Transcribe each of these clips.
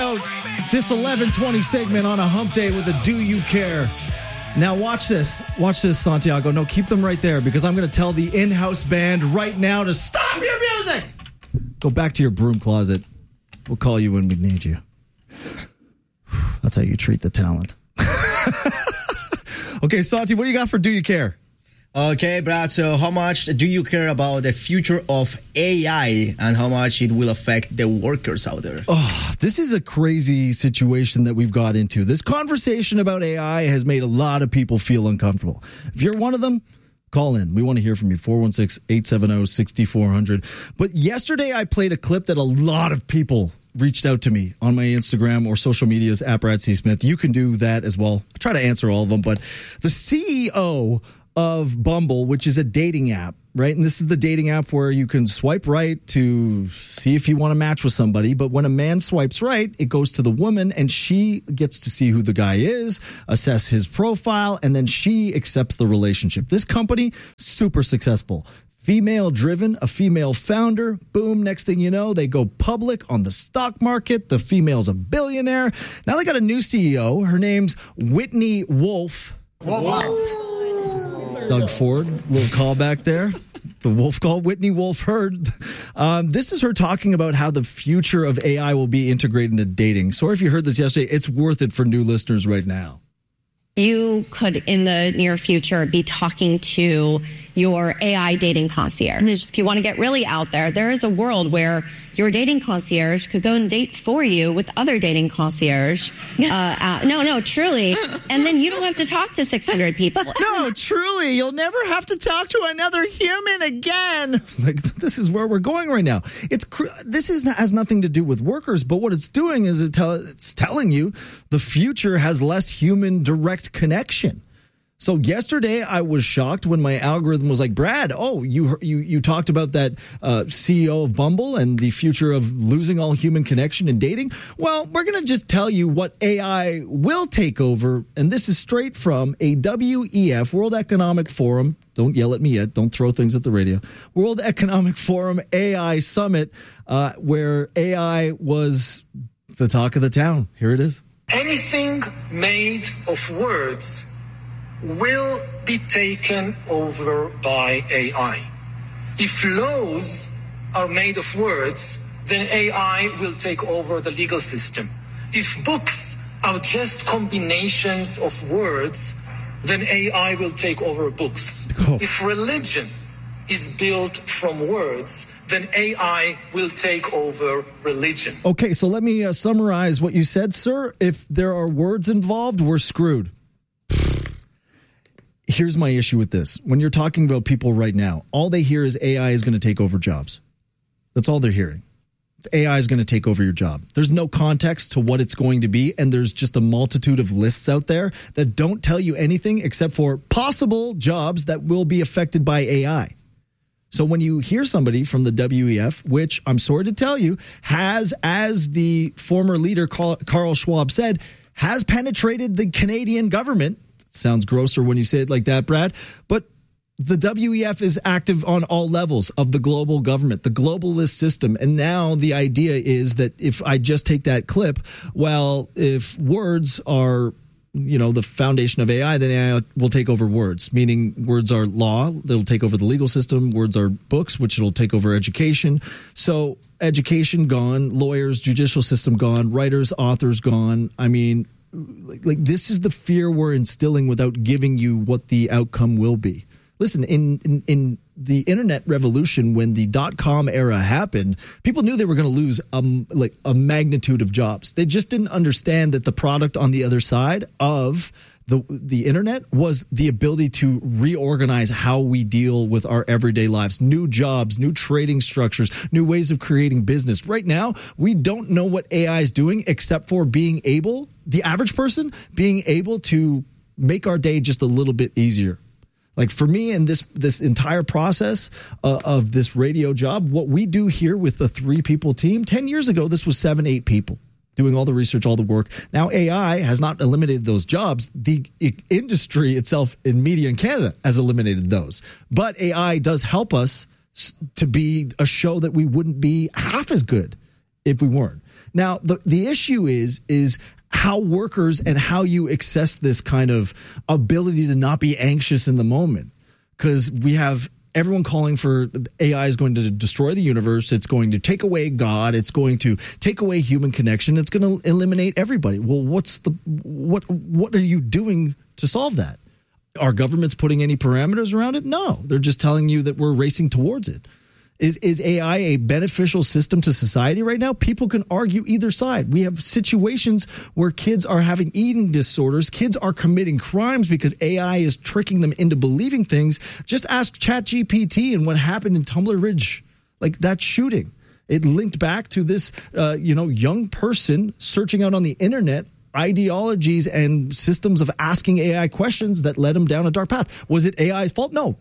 out this 11:20 segment on a hump day with a Do You Care? Now watch this. Watch this, Santiago. No, keep them right there because I'm going to tell the in-house band right now to stop your music. Go back to your broom closet. We'll call you when we need you. That's how you treat the talent. Okay, Santi, what do you got for Do You Care? Okay, Brad, so how much do you care about the future of AI and how much it will affect the workers out there? Oh, this is a crazy situation that we've got into. This conversation about AI has made a lot of people feel uncomfortable. If you're one of them, call in. We want to hear from you. 416-870-6400. But yesterday I played a clip that a lot of people reached out to me on my Instagram or social medias at Brad C. Smith. You can do that as well. I try to answer all of them. But the CEO of Bumble, which is a dating app, right? And this is the dating app where you can swipe right to see if you want to match with somebody. But when a man swipes right, it goes to the woman and she gets to see who the guy is, assess his profile, and then she accepts the relationship. This company, super successful. Female driven, a female founder. Boom. Next thing you know, they go public on the stock market. The female's a billionaire. Now they got a new CEO. Her name's Whitney Wolfe. Wow. Doug Ford, little callback there. The Wolf call, Whitney Wolfe Herd. This is her talking about how the future of AI will be integrated into dating. Sorry if you heard this yesterday. It's worth it for new listeners right now. You could, in the near future, be talking to your AI dating concierge. If you want to get really out there, there is a world where your dating concierge could go and date for you with other dating concierge. No, truly. And then you don't have to talk to 600 people. No, truly. You'll never have to talk to another human again. Like, this is where we're going right now. Has nothing to do with workers, but what it's doing is it's telling you the future has less human direct connection. So yesterday I was shocked when my algorithm was like, Brad, you talked about that CEO of Bumble and the future of losing all human connection in dating. Well, we're going to just tell you what AI will take over. And this is straight from a WEF, World Economic Forum. Don't yell at me yet. Don't throw things at the radio. World Economic Forum AI Summit, where AI was the talk of the town. Here it is. Anything made of words will be taken over by AI. If laws are made of words, then AI will take over the legal system. If books are just combinations of words, then AI will take over books. If religion is built from words, then AI will take over religion. Okay, so let me summarize what you said, sir. If there are words involved, we're screwed. Here's my issue with this. When you're talking about people right now, all they hear is AI is going to take over jobs. That's all they're hearing. AI is going to take over your job. There's no context to what it's going to be, and there's just a multitude of lists out there that don't tell you anything except for possible jobs that will be affected by AI. So when you hear somebody from the WEF, which I'm sorry to tell you, has, as the former leader Carl Schwab said, has penetrated the Canadian government. Sounds grosser when you say it like that, Brad. But the WEF is active on all levels of the global government, the globalist system. And now the idea is that if I just take that clip, well, if words are, the foundation of AI, then AI will take over words, meaning words are law. They'll take over the legal system. Words are books, which will take over education. So education gone, lawyers, judicial system gone, writers, authors gone. I mean, like this is the fear we're instilling without giving you what the outcome will be. Listen, in the internet revolution, when the .com era happened, people knew they were going to lose a magnitude of jobs. They just didn't understand that the product on the other side of the internet was the ability to reorganize how we deal with our everyday lives, new jobs, new trading structures, new ways of creating business. Right now, we don't know what AI is doing except for being able, the average person, being able to make our day just a little bit easier. Like for me in this entire process of this radio job, what we do here with the 3-people team, 10 years ago, this was 7-8 people doing all the research, all the work. Now AI has not eliminated those jobs. The industry itself in media in Canada has eliminated those. But AI does help us to be a show that we wouldn't be half as good if we weren't. Now, the issue is how workers and how you access this kind of ability to not be anxious in the moment. Because we have everyone calling for AI is going to destroy the universe. It's going to take away God. It's going to take away human connection. It's going to eliminate everybody. Well, what are you doing to solve that? Are governments putting any parameters around it? No, they're just telling you that we're racing towards it. Is AI a beneficial system to society right now? People can argue either side. We have situations where kids are having eating disorders. Kids are committing crimes because AI is tricking them into believing things. Just ask ChatGPT and what happened in Tumbler Ridge, like that shooting. It linked back to this, young person searching out on the internet ideologies and systems of asking AI questions that led him down a dark path. Was it AI's fault? No.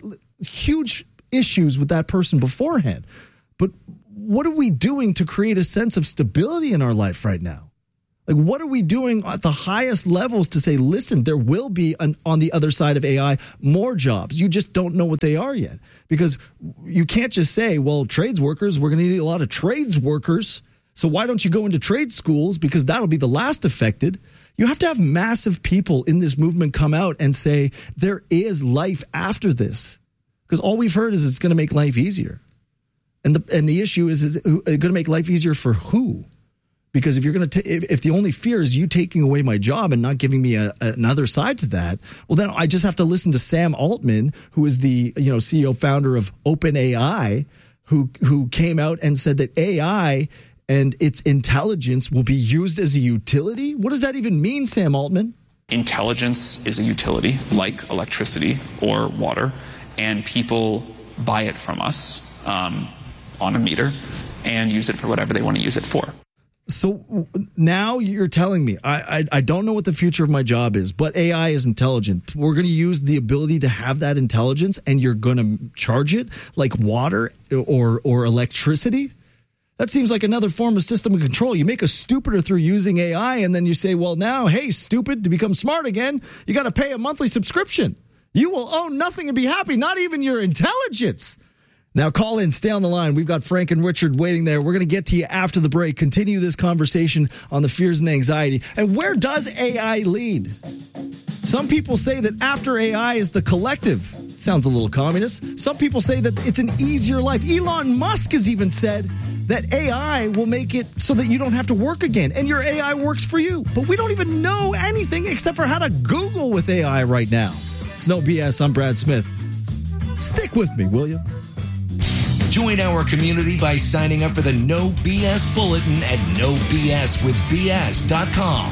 Huge issues with that person beforehand. But what are we doing to create a sense of stability in our life right now? Like, what are we doing at the highest levels to say, listen, there will be on the other side of AI more jobs. You just don't know what they are yet. Because you can't just say, well, trades workers, we're going to need a lot of trades workers. So why don't you go into trade schools? Because that'll be the last affected. You have to have massive people in this movement come out and say there is life after this. Because all we've heard is it's going to make life easier. And the issue is it going to make life easier for who? Because if you're going to if the only fear is you taking away my job and not giving me another side to that, well, then I just have to listen to Sam Altman, who is the CEO founder of OpenAI, who came out and said that AI and its intelligence will be used as a utility. What does that even mean, Sam Altman? Intelligence is a utility like electricity or water, and people buy it from us on a meter and use it for whatever they want to use it for. So now you're telling me, I don't know what the future of my job is, but AI is intelligent. We're going to use the ability to have that intelligence, and you're going to charge it like water or electricity? That seems like another form of system of control. You make us stupider through using AI, and then you say, well, now, hey, stupid, to become smart again, you got to pay a monthly subscription. You will own nothing and be happy, not even your intelligence. Now call in, stay on the line. We've got Frank and Richard waiting there. We're going to get to you after the break. Continue this conversation on the fears and anxiety. And where does AI lead? Some people say that after AI is the collective. Sounds a little communist. Some people say that it's an easier life. Elon Musk has even said that AI will make it so that you don't have to work again, and your AI works for you. But we don't even know anything except for how to Google with AI right now. It's No BS. I'm Brad Smith. Stick with me, will you? Join our community by signing up for the No BS Bulletin at NoBSWithBS.com.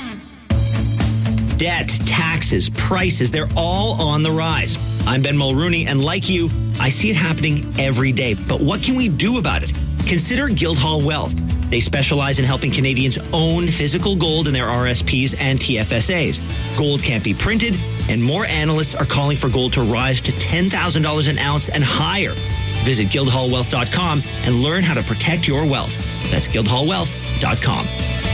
Debt, taxes, prices, they're all on the rise. I'm Ben Mulrooney, and like you, I see it happening every day. But what can we do about it? Consider Guildhall Wealth. They specialize in helping Canadians own physical gold in their RSPs and TFSAs. Gold can't be printed, and more analysts are calling for gold to rise to $10,000 an ounce and higher. Visit guildhallwealth.com and learn how to protect your wealth. That's guildhallwealth.com.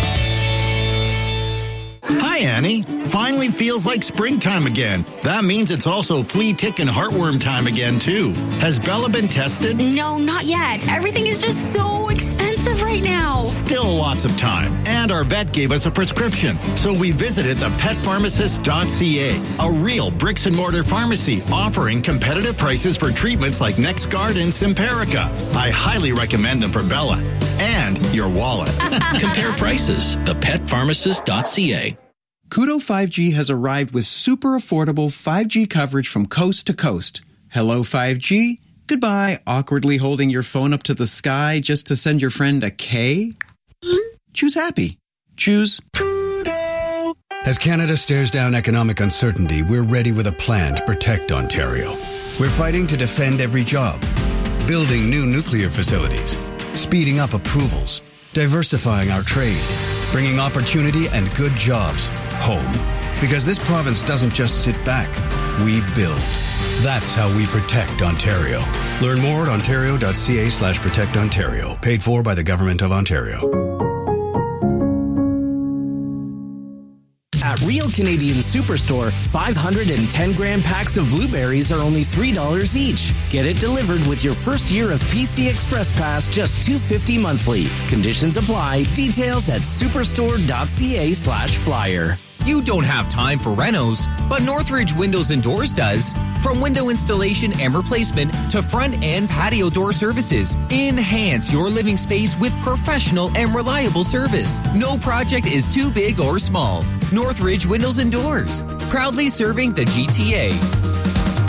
Hi, Annie. Finally feels like springtime again. That means it's also flea, tick, and heartworm time again, too. Has Bella been tested? No, not yet. Everything is just so expensive right now. Still lots of time. And our vet gave us a prescription. So we visited thepetpharmacist.ca, a real bricks and mortar pharmacy offering competitive prices for treatments like NexGard and Simparica. I highly recommend them for Bella and your wallet. Compare prices. Thepetpharmacist.ca. Koodo 5G has arrived with super affordable 5G coverage from coast to coast. Hello, 5G. Goodbye, awkwardly holding your phone up to the sky just to send your friend a K. Choose happy. Choose Koodo. As Canada stares down economic uncertainty, we're ready with a plan to protect Ontario. We're fighting to defend every job, building new nuclear facilities, speeding up approvals, diversifying our trade, bringing opportunity and good jobs home. Because this province doesn't just sit back, we build. That's how we protect Ontario. Learn more at ontario.ca/protectontario. Paid for by the Government of Ontario. At real Canadian Superstore, 510-gram packs of blueberries are only $3 each. Get it delivered with your first year of PC Express Pass, just $2.50 monthly. Conditions apply. Details at superstore.ca/flyer. You don't have time for renos, but Northridge Windows and Doors does. From window installation and replacement to front and patio door services, enhance your living space with professional and reliable service. No project is too big or small. Northridge Windows and Doors, proudly serving the GTA.